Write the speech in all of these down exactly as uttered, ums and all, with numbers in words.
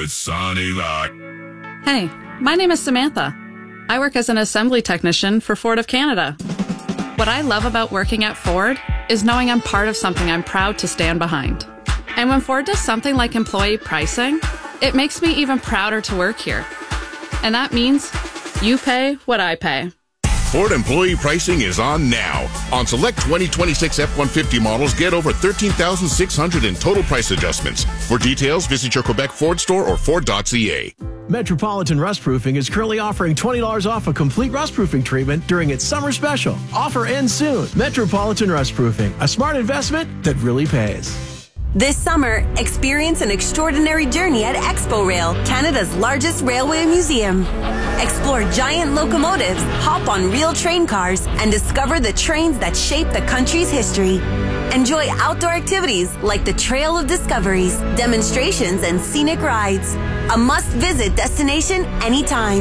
with Sonny Rock. Hey, my name is Samantha. I work as an assembly technician for Ford of Canada. What I love about working at Ford is knowing I'm part of something I'm proud to stand behind. And when Ford does something like employee pricing, it makes me even prouder to work here. And that means you pay what I pay. Ford employee pricing is on now. On select twenty twenty-six F one fifty models, get over thirteen thousand six hundred in total price adjustments. For details, visit your Quebec Ford store or Ford dot C A. Metropolitan Rustproofing is currently offering twenty dollars off a complete rustproofing treatment during its summer special. Offer ends soon. Metropolitan Rustproofing, a smart investment that really pays. This summer, experience an extraordinary journey at Expo Rail, Canada's largest railway museum. Explore giant locomotives, hop on real train cars, and discover the trains that shape the country's history. Enjoy outdoor activities like the Trail of Discoveries, demonstrations, and scenic rides. A must-visit destination anytime.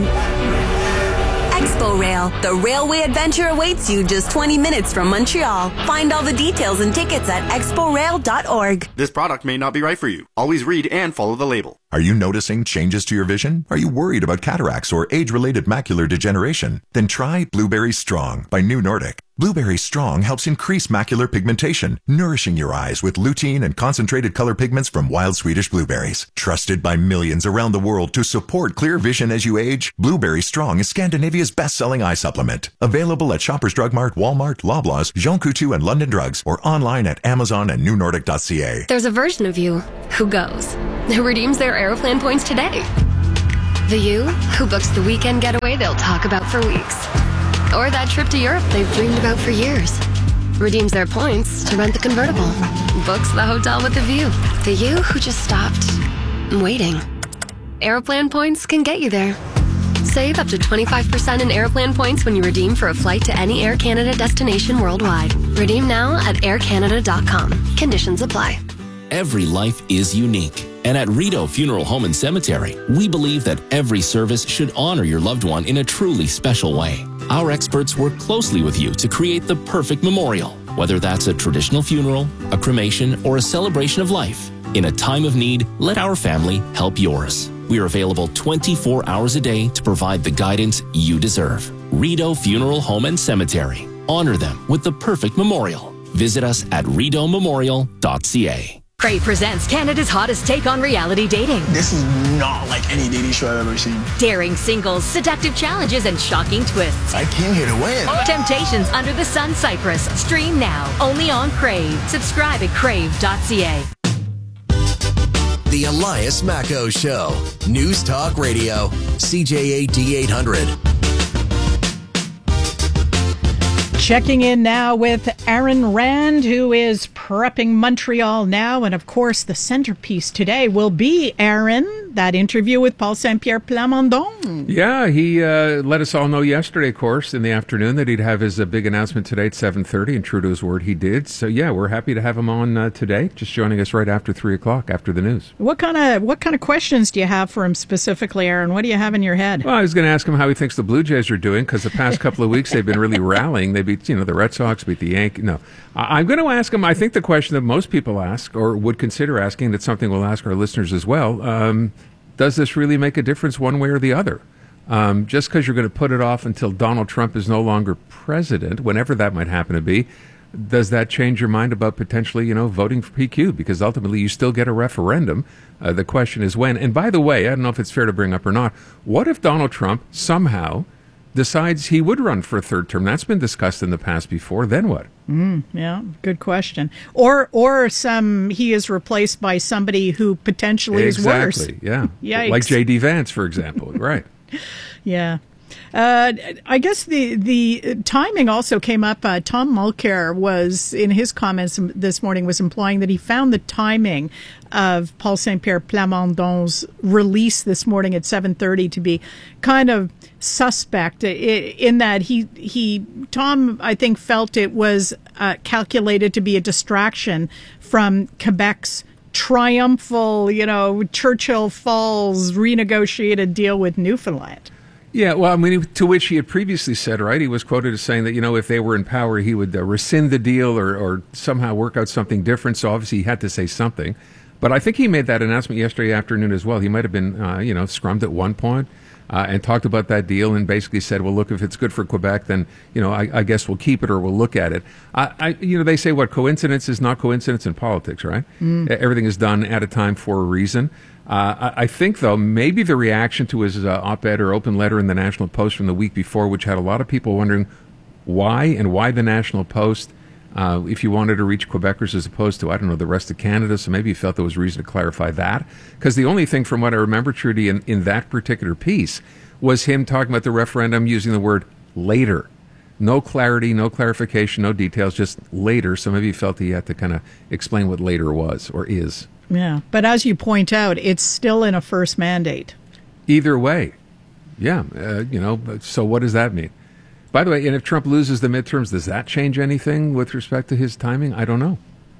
Expo Rail, the railway adventure awaits you just twenty minutes from Montreal. Find all the details and tickets at expo rail dot org. This product may not be right for you. Always read and follow the label. Are you noticing changes to your vision? Are you worried about cataracts or age-related macular degeneration? Then try Blueberry Strong by New Nordic. Blueberry Strong helps increase macular pigmentation, nourishing your eyes with lutein and concentrated color pigments from wild Swedish blueberries. Trusted by millions around the world to support clear vision as you age, Blueberry Strong is Scandinavia's best-selling eye supplement. Available at Shoppers Drug Mart, Walmart, Loblaws, Jean Coutu, and London Drugs, or online at Amazon and new nordic dot c a. There's a version of you who goes, who redeems their Aeroplan points today. The you who books the weekend getaway they'll talk about for weeks. Or that trip to Europe they've dreamed about for years. Redeems their points to rent the convertible. Books the hotel with the view. The you who just stopped waiting. Aeroplan points can get you there. Save up to twenty-five percent in Aeroplan points when you redeem for a flight to any Air Canada destination worldwide. Redeem now at air canada dot com. Conditions apply. Every life is unique. And at Rideau Funeral Home and Cemetery, we believe that every service should honor your loved one in a truly special way. Our experts work closely with you to create the perfect memorial, whether that's a traditional funeral, a cremation, or a celebration of life. In a time of need, let our family help yours. We are available twenty-four hours a day to provide the guidance you deserve. Rideau Funeral Home and Cemetery. Honor them with the perfect memorial. Visit us at rideau memorial dot c a. Crave presents Canada's hottest take on reality dating. This is not like any dating show I've ever seen. Daring singles, seductive challenges, and shocking twists. I came here to win. Temptations Under the Sun Cyprus. Stream now, only on Crave. Subscribe at crave dot c a. The Elias Macco Show. News Talk Radio. C J A D eight hundred. Checking in now with Aaron Rand, who is prepping Montreal now. And of course, the centerpiece today will be, Aaron, that interview with Paul Saint-Pierre Plamondon. Yeah, he uh, let us all know yesterday, of course, in the afternoon that he'd have his uh, big announcement today at seven thirty, and true to his word, he did. So, yeah, we're happy to have him on uh, today, just joining us right after three o'clock, after the news. What kind of what kind of questions do you have for him specifically, Aaron? What do you have in your head? Well, I was going to ask him how he thinks the Blue Jays are doing, because the past couple of weeks they've been really rallying. They beat, you know, the Red Sox, beat the Yankees. No, I- I'm going to ask him, I think the question that most people ask, or would consider asking, that's something we'll ask our listeners as well, um, does this really make a difference one way or the other? Um, just because you're going to put it off until Donald Trump is no longer president, whenever that might happen to be, does that change your mind about potentially, you know, voting for P Q? Because ultimately you still get a referendum. Uh, the question is when. And by the way, I don't know if it's fair to bring up or not, what if Donald Trump somehow decides he would run for a third term? That's been discussed in the past before. Then what? Mm, yeah, good question. Or or some he is replaced by somebody who potentially exactly, is worse. Yeah. Yikes. Like J D Vance, for example. Right. Yeah. Uh, I guess the the timing also came up. Uh, Tom Mulcair was, in his comments this morning, was implying that he found the timing of Paul Saint-Pierre Plamondon's release this morning at seven thirty to be kind of suspect, in that he he Tom I think felt it was uh, calculated to be a distraction from Quebec's triumphal, you know, Churchill Falls renegotiated deal with Newfoundland. Yeah, well, I mean, to which he had previously said, right, he was quoted as saying that, you know, if they were in power, he would uh, rescind the deal or, or somehow work out something different. So obviously he had to say something. But I think he made that announcement yesterday afternoon as well. He might have been, uh, you know, scrummed at one point uh, and talked about that deal and basically said, well, look, if it's good for Quebec, then, you know, I, I guess we'll keep it or we'll look at it. I, I, you know, they say what coincidence is not coincidence in politics, right? Mm. Everything is done at a time for a reason. Uh, I, I think, though, maybe the reaction to his uh, op-ed or open letter in the National Post from the week before, which had a lot of people wondering why and why the National Post, uh, if you wanted to reach Quebecers as opposed to, I don't know, the rest of Canada. So maybe you felt there was reason to clarify that. Because the only thing from what I remember, Trudy, in, in that particular piece was him talking about the referendum using the word later. No clarity, no clarification, no details, just later. So maybe you felt he had to kind of explain what later was or is. Yeah, but as you point out, it's still in a first mandate. Either way, yeah, uh, you know, so what does that mean? By the way, and if Trump loses the midterms, does that change anything with respect to his timing? I don't know.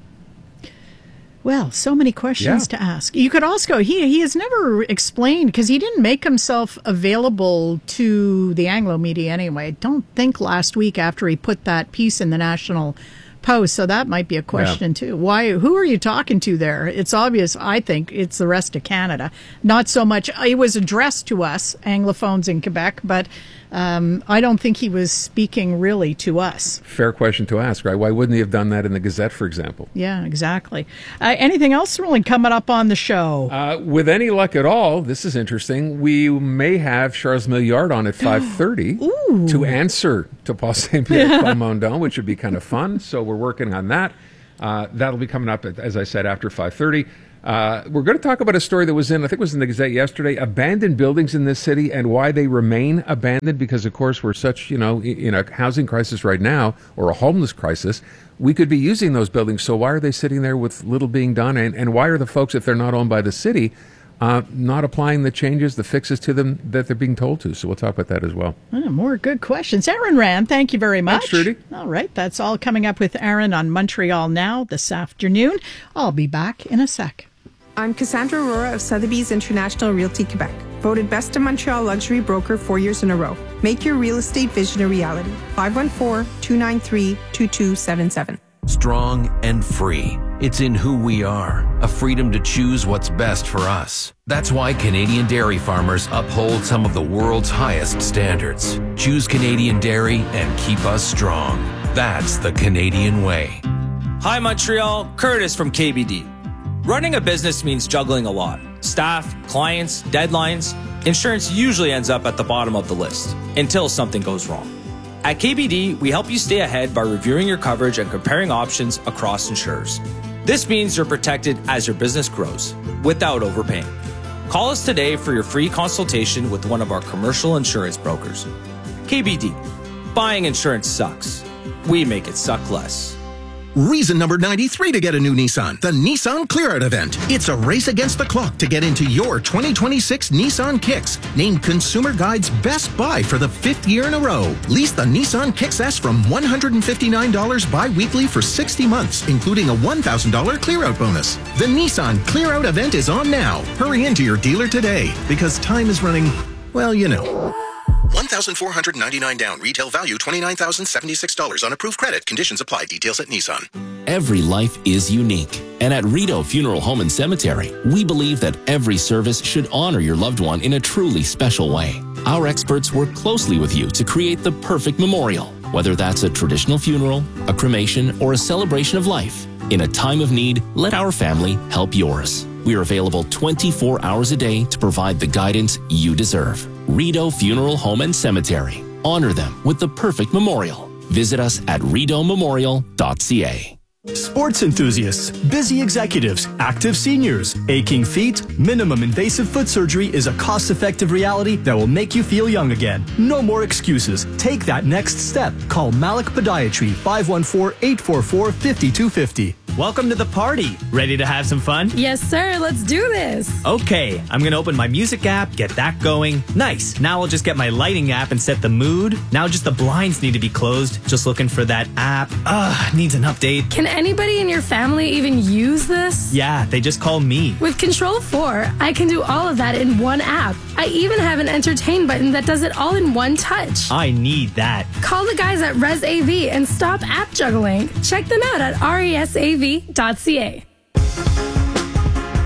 Well, so many questions yeah. to ask. You could also, he he has never explained, because he didn't make himself available to the Anglo media anyway. I don't think last week after he put that piece in the National Post, so that might be a question yeah. too. Why? Who are you talking to there? It's obvious. I think it's the rest of Canada. Not so much. It was addressed to us Anglophones in Quebec, but um, I don't think he was speaking really to us. Fair question to ask, right? Why wouldn't he have done that in the Gazette, for example? Yeah, exactly. Uh, anything else really coming up on the show? Uh, with any luck at all, this is interesting. We may have Charles Milliard on at five thirty to answer to Paul Saint Pierre yeah. Plamondon, which would be kind of fun. So we're working on that. Uh, that'll be coming up, at, as I said, after five thirty. Uh, we're going to talk about a story that was in, I think it was in the Gazette yesterday, abandoned buildings in this city and why they remain abandoned, because, of course, we're such, you know, in a housing crisis right now, or a homeless crisis. We could be using those buildings, so why are they sitting there with little being done? And, and why are the folks, if they're not owned by the city, uh, not applying the changes, the fixes to them that they're being told to? So we'll talk about that as well. Oh, more good questions. Aaron Rand, thank you very much. Thanks, Trudy. All right, that's all coming up with Aaron on Montreal Now this afternoon. I'll be back in a sec. I'm Cassandra Aurora of Sotheby's International Realty Quebec, voted Best in Montreal Luxury Broker four years in a row. Make your real estate vision a reality. five one four, two nine three, two two seven seven. Strong and free. It's in who we are, a freedom to choose what's best for us. That's why Canadian dairy farmers uphold some of the world's highest standards. Choose Canadian dairy and keep us strong. That's the Canadian way. Hi Montreal, Curtis from K B D. Running a business means juggling a lot. Staff, clients, deadlines. Insurance usually ends up at the bottom of the list until something goes wrong. At K B D, we help you stay ahead by reviewing your coverage and comparing options across insurers. This means you're protected as your business grows without overpaying. Call us today for your free consultation with one of our commercial insurance brokers. K B D. Buying insurance sucks. We make it suck less. Reason number ninety-three to get a new Nissan, the Nissan Clear Out event. It's a race against the clock to get into your twenty twenty-six Nissan Kicks, named Consumer Guide's best buy for the fifth year in a row. Lease the Nissan Kicks S from one hundred fifty-nine dollars bi-weekly for sixty months, including a one thousand dollars Clear Out bonus. The Nissan Clear Out event is on now. Hurry into your dealer today, because time is running, well, you know. one thousand four hundred ninety-nine down. Retail value twenty-nine thousand seventy-six dollars on approved credit. Conditions apply. Details at Nissan. Every life is unique. And at Rideau Funeral Home and Cemetery, we believe that every service should honor your loved one in a truly special way. Our experts work closely with you to create the perfect memorial, whether that's a traditional funeral, a cremation, or a celebration of life. In a time of need, let our family help yours. We are available twenty-four hours a day to provide the guidance you deserve. Rideau Funeral Home and Cemetery. Honor them with the perfect memorial. Visit us at rideau memorial dot c a. Sports enthusiasts, busy executives, active seniors, aching feet, minimum invasive foot surgery is a cost-effective reality that will make you feel young again. No more excuses. Take that next step. Call Malik Podiatry, five one four, eight four four, five two five zero. Welcome to the party. Ready to have some fun? Yes, sir. Let's do this. Okay, I'm going to open my music app, get that going. Nice. Now I'll just get my lighting app and set the mood. Now just the blinds need to be closed. Just looking for that app. Ugh, needs an update. Can anybody in your family even use this? Yeah, they just call me. With Control four, I can do all of that in one app. I even have an entertain button that does it all in one touch. I need that. Call the guys at ResAV and stop app juggling. Check them out at resav dot c a.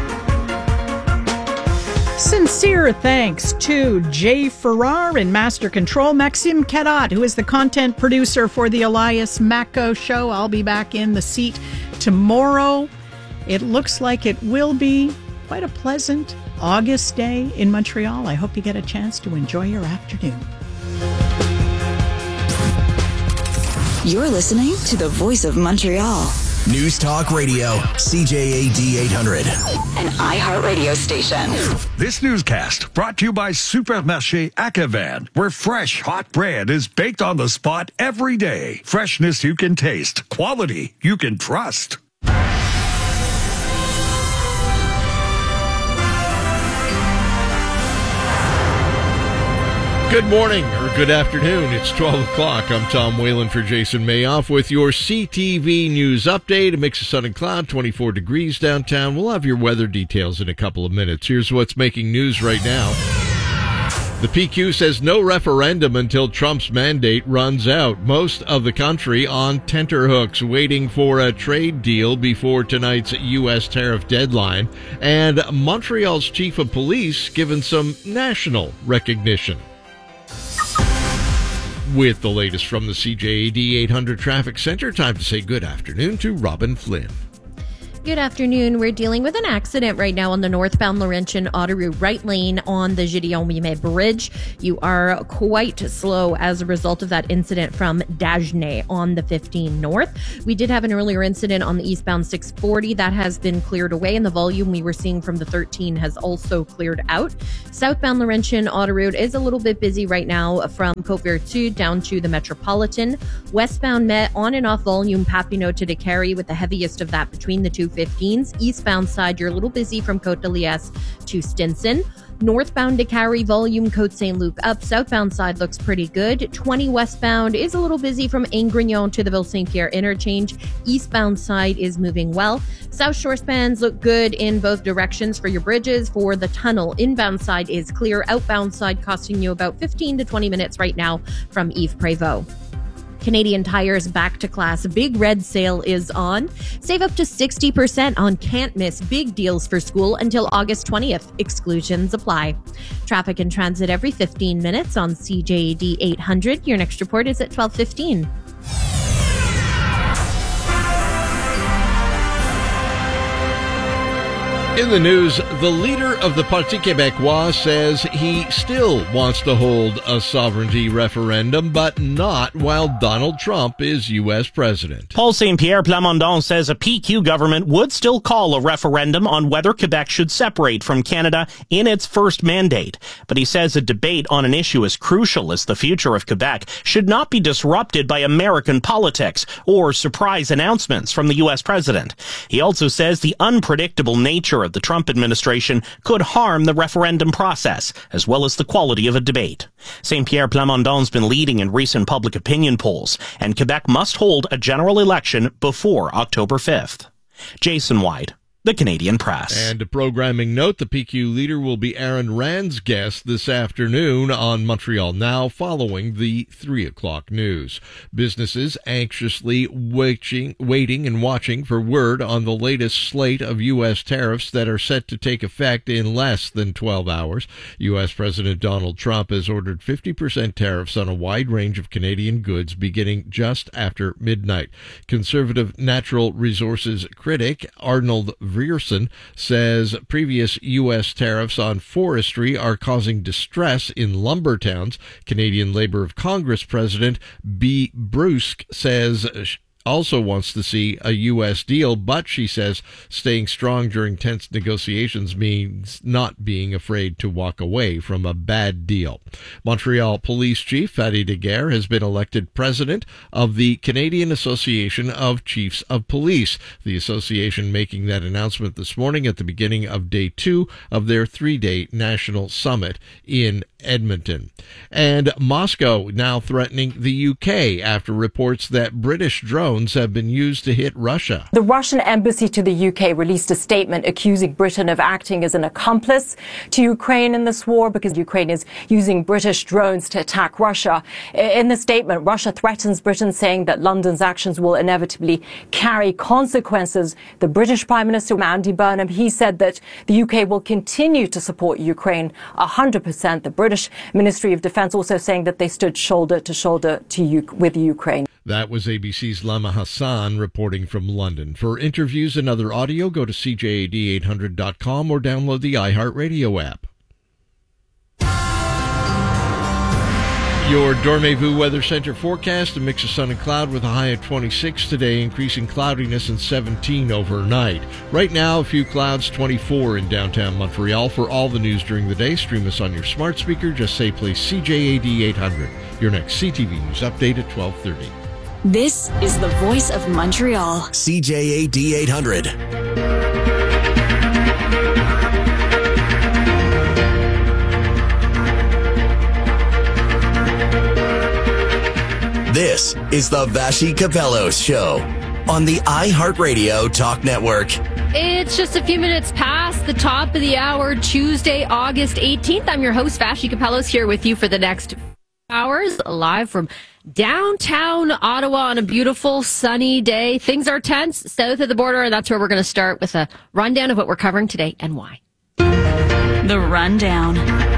Sincere thanks to Jay Farrar in Master Control, Maxime Carat, who is the content producer for the Elias Macco Show. I'll be back in the seat tomorrow. It looks like it will be quite a pleasant August day in Montreal. I hope you get a chance to enjoy your afternoon. You're listening to the Voice of Montreal. News Talk Radio, C J A D eight hundred. An iHeartRadio station. This newscast brought to you by Supermarché Acavan, where fresh, hot bread is baked on the spot every day. Freshness you can taste, quality you can trust. Good morning or good afternoon. It's twelve o'clock. I'm Tom Whalen for Jason Mayoff with your C T V News Update. A mix of sun and cloud, twenty-four degrees downtown. We'll have your weather details in a couple of minutes. Here's what's making news right now. The P Q says no referendum until Trump's mandate runs out. Most of the country on tenterhooks waiting for a trade deal before tonight's U S tariff deadline. And Montreal's chief of police given some national recognition. With the latest from the C J A D eight hundred Traffic Center, time to say good afternoon to Robin Flynn. Good afternoon. We're dealing with an accident right now on the northbound Laurentian Autoroute right lane on the Gideon-Ouimet Bridge. You are quite slow as a result of that incident from Dagenais on the fifteen North. We did have an earlier incident on the eastbound six forty that has been cleared away, and the volume we were seeing from the thirteen has also cleared out. Southbound Laurentian Autoroute is a little bit busy right now from Côte-Vertu down to the Metropolitan. Westbound Met on and off volume Papineau to Décarie with the heaviest of that between the two fifteens. Eastbound side, you're a little busy from Côte de Liesse to Stinson. Northbound Décarie volume Côte Saint-Luc up. Southbound side looks pretty good. twenty westbound is a little busy from Ingrignon to the Ville-Saint-Pierre interchange. Eastbound side is moving well. South Shore spans look good in both directions for your bridges. For the tunnel, inbound side is clear. Outbound side costing you about fifteen to twenty minutes right now from Yves Prévost. Canadian Tire's Back to Class Big Red Sale is on. Save up to sixty percent on can't miss big deals for school until August twentieth. Exclusions apply. Traffic and transit every fifteen minutes on C J A D eight hundred. Your next report is at twelve fifteen. In the news, the leader of the Parti Québécois says he still wants to hold a sovereignty referendum, but not while Donald Trump is U S president. Paul Saint Pierre Plamondon says a P Q government would still call a referendum on whether Quebec should separate from Canada in its first mandate. But he says a debate on an issue as crucial as the future of Quebec should not be disrupted by American politics or surprise announcements from the U S president. He also says the unpredictable nature of the Trump administration could harm the referendum process, as well as the quality of a debate. Saint Pierre Plamondon's been leading in recent public opinion polls, and Quebec must hold a general election before October fifth. Jason White, The Canadian Press. And a programming note, the P Q leader will be Aaron Rand's guest this afternoon on Montreal Now following the three o'clock news. Businesses anxiously waiting, waiting and watching for word on the latest slate of U S tariffs that are set to take effect in less than twelve hours. U S President Donald Trump has ordered fifty percent tariffs on a wide range of Canadian goods beginning just after midnight. Conservative natural resources critic Arnold Vrierson says previous U S tariffs on forestry are causing distress in lumber towns. Canadian Labour of Congress President B. Brusque says also wants to see a U S deal, but she says staying strong during tense negotiations means not being afraid to walk away from a bad deal. Montreal Police Chief Fadi Daguerre has been elected president of the Canadian Association of Chiefs of Police, the association making that announcement this morning at the beginning of day two of their three-day national summit in Edmonton. And Moscow now threatening the U K after reports that British drones drones have been used to hit Russia. The Russian embassy to the U K released a statement accusing Britain of acting as an accomplice to Ukraine in this war because Ukraine is using British drones to attack Russia. In the statement, Russia threatens Britain, saying that London's actions will inevitably carry consequences. The British Prime Minister, Andy Burnham, he said that the U K will continue to support Ukraine one hundred percent. The British Ministry of Defence also saying that they stood shoulder to shoulder to U- with Ukraine. That was A B C's Lama Hassan reporting from London. For interviews and other audio, go to C J A D eight hundred dot com or download the iHeartRadio app. Your Dormez-vous Weather Center forecast, a mix of sun and cloud with a high of twenty-six today, increasing cloudiness and seventeen overnight. Right now, a few clouds, twenty-four in downtown Montreal. For all the news during the day, stream us on your smart speaker. Just say play C J A D eight hundred. Your next C T V News update at twelve thirty. This is the voice of Montreal. C J A D eight hundred. This is the Vassy Kapelos Show on the iHeartRadio Talk Network. It's just a few minutes past the top of the hour, Tuesday, August eighteenth. I'm your host, Vassy Kapelos, here with you for the next hours, live from downtown Ottawa on a beautiful sunny day. Things are tense south of the border, and that's where we're going to start with a rundown of what we're covering today and why. The Rundown.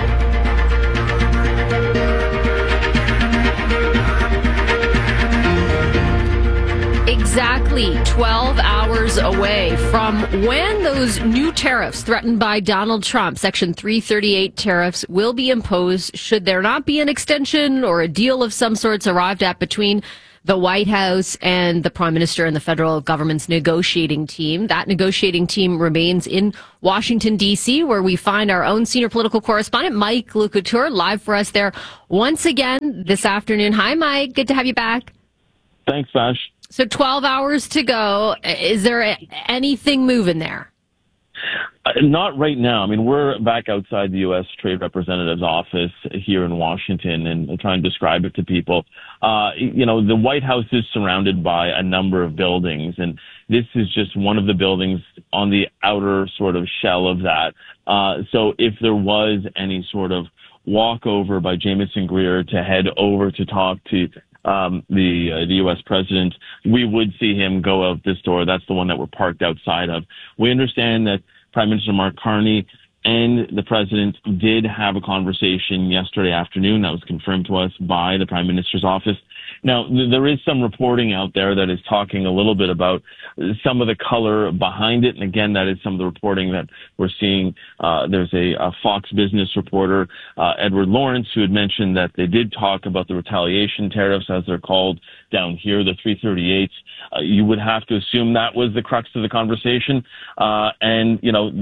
Exactly twelve hours away from when those new tariffs threatened by Donald Trump, Section three thirty-eight tariffs, will be imposed should there not be an extension or a deal of some sorts arrived at between the White House and the Prime Minister and the federal government's negotiating team. That negotiating team remains in Washington, D C, where we find our own senior political correspondent, Mike Lecouture, live for us there once again this afternoon. Hi, Mike. Good to have you back. Thanks, Vash. So twelve hours to go. Is there anything moving there? Uh, not right now. I mean, we're back outside the U S Trade Representative's office here in Washington and trying to describe it to people. Uh, you know, the White House is surrounded by a number of buildings, and this is just one of the buildings on the outer sort of shell of that. Uh, so if there was any sort of walkover by Jamieson Greer to head over to talk to Um, the uh, the U S president, we would see him go out this door. That's the one that we're parked outside of. We understand that Prime Minister Mark Carney and the president did have a conversation yesterday afternoon. That was confirmed to us by the Prime Minister's office. Now, th- there is some reporting out there that is talking a little bit about some of the color behind it. And again, that is some of the reporting that we're seeing. Uh, there's a, a Fox Business reporter, uh, Edward Lawrence, who had mentioned that they did talk about the retaliation tariffs, as they're called down here, the three thirty-eights. Uh, you would have to assume that was the crux of the conversation. Uh, and, you know,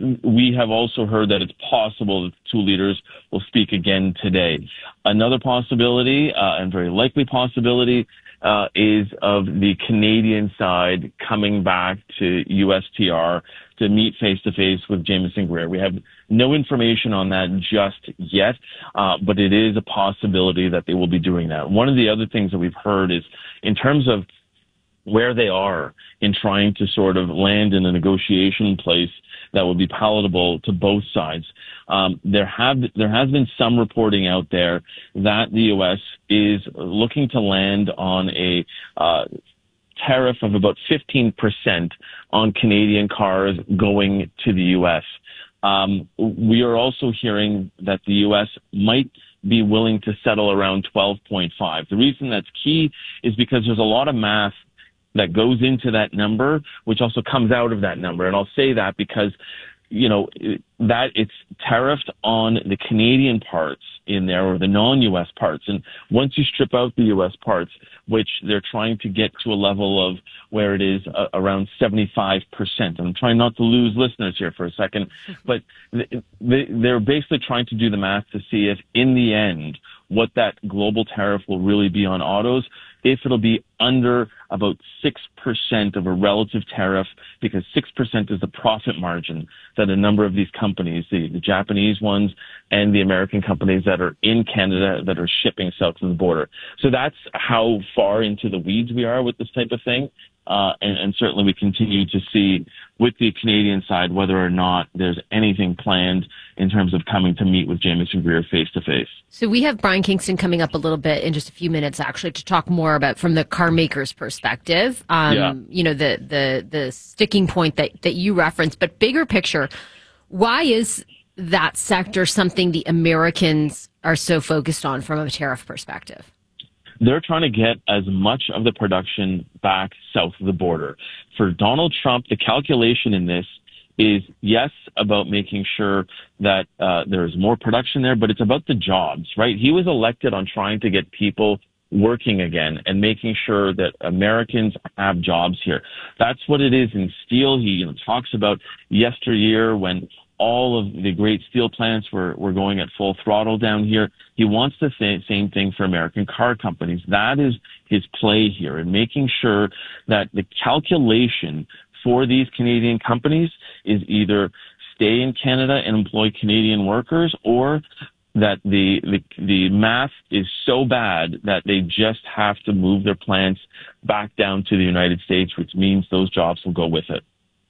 we have also heard that it's possible that the two leaders will speak again today. Another possibility, uh, and very likely possibility, uh, is of the Canadian side coming back to U S T R to meet face-to-face with Jamieson Greer. We have no information on that just yet, uh, but it is a possibility that they will be doing that. One of the other things that we've heard is, in terms of where they are in trying to sort of land in a negotiation place that would be palatable to both sides. Um, there have there has been some reporting out there that the U S is looking to land on a uh, tariff of about fifteen percent on Canadian cars going to the U S. Um, we are also hearing that the U S might be willing to settle around twelve point five. The reason that's key is because there's a lot of math that goes into that number, which also comes out of that number. And I'll say that because, you know, that it's tariffed on the Canadian parts in there, or the non-U S parts. And once you strip out the U S parts, which they're trying to get to a level of where it is uh, around seventy-five percent. I'm trying not to lose listeners here for a second, but th- th- they're basically trying to do the math to see if in the end, what that global tariff will really be on autos, if it'll be under about six percent of a relative tariff, because six percent is the profit margin that a number of these companies, the, the Japanese ones and the American companies that are in Canada that are shipping south of the border. So that's how far into the weeds we are with this type of thing. Uh, and, and certainly we continue to see with the Canadian side whether or not there's anything planned in terms of coming to meet with Jamieson Greer face to face. So we have Brian Kingston coming up a little bit in just a few minutes, actually, to talk more about from the car maker's perspective. Um, Yeah. You know, the the the sticking point that that you referenced, but bigger picture, why is that sector something the Americans are so focused on from a tariff perspective? They're trying to get as much of the production back south of the border. For Donald Trump, the calculation in this is, yes, about making sure that uh, there's more production there, but it's about the jobs, right? He was elected on trying to get people working again and making sure that Americans have jobs here. That's what it is in steel. He you know, talks about yesteryear when all of the great steel plants were, were going at full throttle down here. He wants the th- same thing for American car companies. That is his play here, and making sure that the calculation for these Canadian companies is either stay in Canada and employ Canadian workers, or that the, the the math is so bad that they just have to move their plants back down to the United States, which means those jobs will go with it.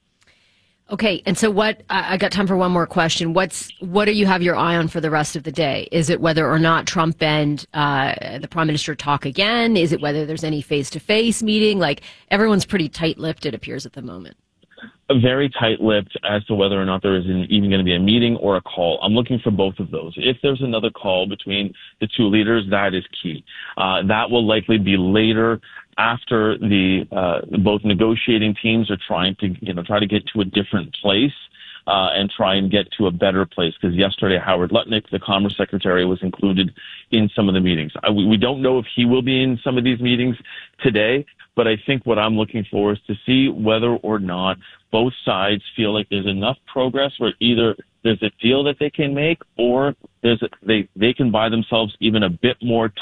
Okay, and so what? I I got time for one more question. What's what do you have your eye on for the rest of the day? Is it whether or not Trump and uh, the Prime Minister talk again? Is it whether there's any face-to-face meeting? Like, everyone's pretty tight-lipped, it appears, at the moment. Very tight-lipped as to whether or not there is an, even going to be a meeting or a call. I'm looking for both of those. If there's another call between the two leaders, that is key. Uh, that will likely be later, after the uh, both negotiating teams are trying to, you know, try to get to a different place uh, and try and get to a better place. Because yesterday, Howard Lutnick, the Commerce Secretary, was included in some of the meetings. Uh, we, we don't know if he will be in some of these meetings today, but I think what I'm looking for is to see whether or not both sides feel like there's enough progress where either there's a deal that they can make, or there's a, they they can buy themselves even a bit more